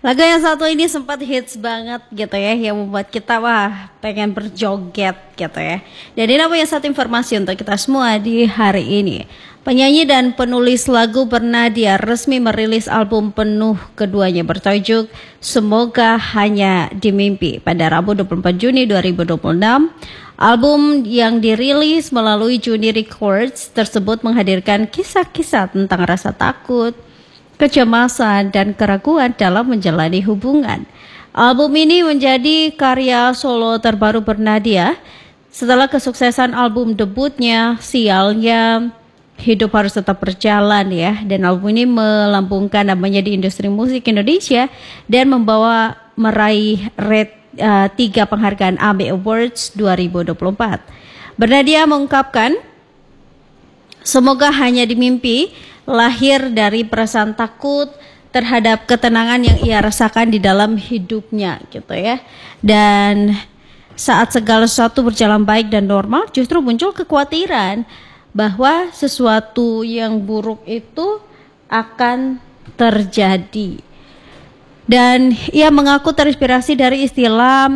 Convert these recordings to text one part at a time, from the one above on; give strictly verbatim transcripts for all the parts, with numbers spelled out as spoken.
Lagu yang satu ini sempat hits banget gitu ya, yang membuat kita wah pengen berjoget gitu ya. Dan ini namanya satu informasi untuk kita semua di hari ini. Penyanyi dan penulis lagu Bernadia resmi merilis album penuh keduanya bertajuk Semoga Hanya di Mimpi pada Rabu dua puluh empat Juni dua ribu dua puluh enam. Album yang dirilis melalui Juni Records tersebut menghadirkan kisah-kisah tentang rasa takut, kecemasan, dan keraguan dalam menjalani hubungan. Album ini menjadi karya solo terbaru Bernadia setelah kesuksesan album debutnya Sialnya Hidup Harus Tetap Berjalan ya. Dan album ini melambungkan namanya di industri musik Indonesia dan membawa meraih red uh, tiga penghargaan A M A Awards dua ribu dua puluh empat. Bernadia mengungkapkan, semoga hanya di mimpi lahir dari perasaan takut terhadap ketenangan yang ia rasakan di dalam hidupnya gitu ya. Dan saat segala sesuatu berjalan baik dan normal, justru muncul kekhawatiran bahwa sesuatu yang buruk itu akan terjadi. Dan ia mengaku terinspirasi dari istilah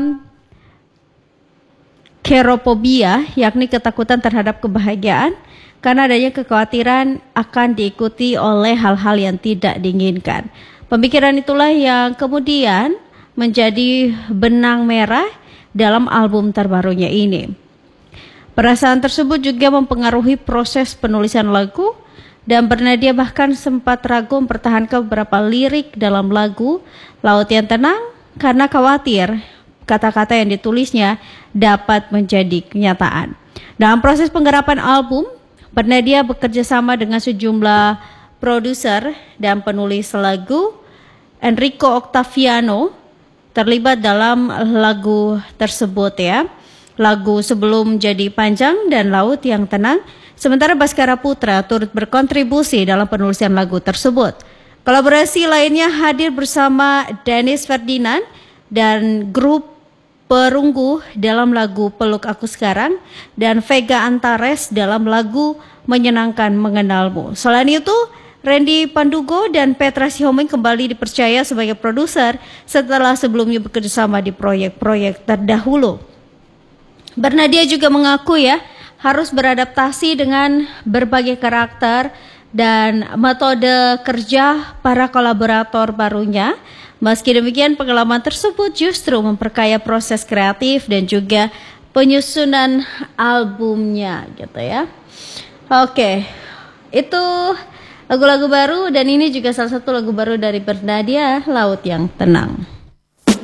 keropobia, yakni ketakutan terhadap kebahagiaan, karena adanya kekhawatiran akan diikuti oleh hal-hal yang tidak diinginkan. Pemikiran itulah yang kemudian menjadi benang merah dalam album terbarunya ini. Perasaan tersebut juga mempengaruhi proses penulisan lagu, dan Bernadia bahkan sempat ragu mempertahankan beberapa lirik dalam lagu Laut Yang Tenang karena khawatir kata-kata yang ditulisnya dapat menjadi kenyataan. Dalam proses penggarapan album, Bernadia bekerja sama dengan sejumlah produser dan penulis lagu. Enrico Octaviano terlibat dalam lagu tersebut ya. Lagu Sebelum Jadi Panjang dan Laut Yang Tenang. Sementara Baskara Putra turut berkontribusi dalam penulisan lagu tersebut. Kolaborasi lainnya hadir bersama Dennis Ferdinand dan grup Perunggu dalam lagu Peluk Aku Sekarang dan Vega Antares dalam lagu Menyenangkan Mengenalmu. Selain itu, Randy Pandugo dan Petra Sihombing kembali dipercaya sebagai produser setelah sebelumnya bekerjasama di proyek-proyek terdahulu. Bernadia juga mengaku ya harus beradaptasi dengan berbagai karakter dan metode kerja para kolaborator barunya. Meski demikian, pengalaman tersebut justru memperkaya proses kreatif dan juga penyusunan albumnya gitu ya. Oke, itu lagu-lagu baru dan ini juga salah satu lagu baru dari Bernadia, Laut Yang Tenang.